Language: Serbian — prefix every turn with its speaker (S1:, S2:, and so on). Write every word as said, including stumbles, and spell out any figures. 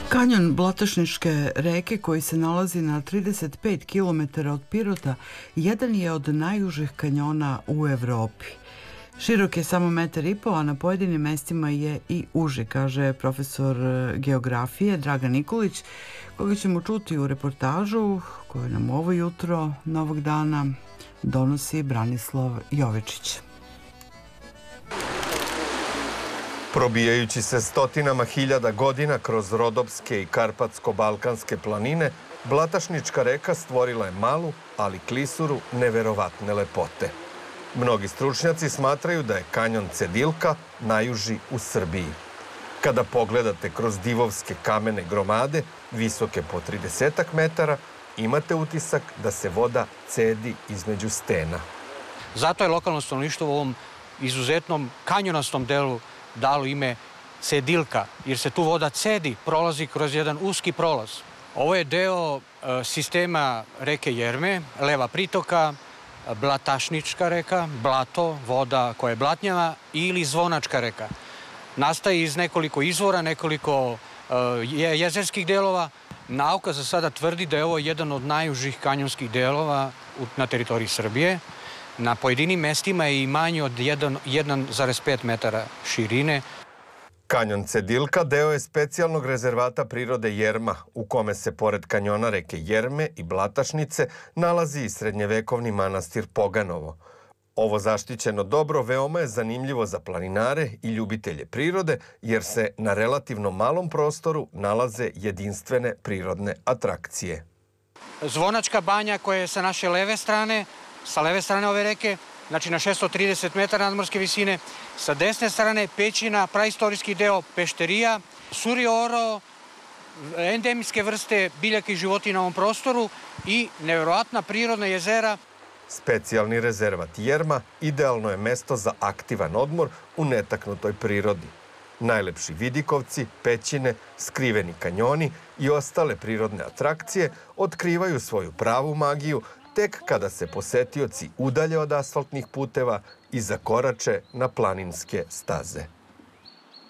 S1: Kanjon Blatašničke reke, koji se nalazi na trideset pet kilometara od Pirota, jedan je od najužih kanjona u Evropi. Širok je samo metar i po, a na pojedinim mestima je i uži, kaže profesor geografije Dragan Nikolić, koga ćemo čuti u reportažu koju nam ovo jutro novog dana donosi Branislav Jovičić.
S2: Probijajući se stotinama hiljada godina kroz Rodopske i Karpatsko-Balkanske planine, Blatašnička reka stvorila je malu, ali klisuru neverovatne lepote. Mnogi stručnjaci smatraju da je kanjon Cedilka najuži u Srbiji. Kada pogledate kroz divovske kamene gromade, visoke po tridesetak metara, imate utisak da se voda cedi između stena.
S3: Zato je lokalno stanovništvo u ovom izuzetnom kanjonastom delu dalo ime Cedilka, jer se tu voda cedi, prolazi kroz jedan uski prolaz. Ovo je deo e, sistema reke Jerme, leva pritoka, Blatašnička reka, blato, voda koja je blatnjava, ili Zvonačka reka. Nastaje iz nekoliko izvora, nekoliko e, jezerskih delova. Nauka za sada tvrdi da je ovo jedan od najužih kanjonskih delova na teritoriji Srbije. Na pojedinim mestima je i manje od jedan zarez pet metara širine.
S2: Kanjon Cedilka deo je specijalnog rezervata prirode Jerma, u kome se pored kanjona reke Jerme i Blatašnice nalazi i srednjevekovni manastir Poganovo. Ovo zaštićeno dobro veoma je zanimljivo za planinare i ljubitelje prirode, jer se na relativno malom prostoru nalaze jedinstvene prirodne atrakcije.
S3: Zvonačka banja koja je sa naše leve strane, sa leve strane ove reke, znači na šessto trideset metara nadmorske visine, sa desne strane pećina, praistorijski deo Pešterija, Suri oro, endemijske vrste biljaka i životinja na ovom prostoru i neverovatna prirodna jezera.
S2: Specijalni rezervat Jerma idealno je mesto za aktivan odmor u netaknutoj prirodi. Najlepši vidikovci, pećine, skriveni kanjoni i ostale prirodne atrakcije otkrivaju svoju pravu magiju tek kada se posetioci udalje od asfaltnih puteva i zakorače na planinske staze.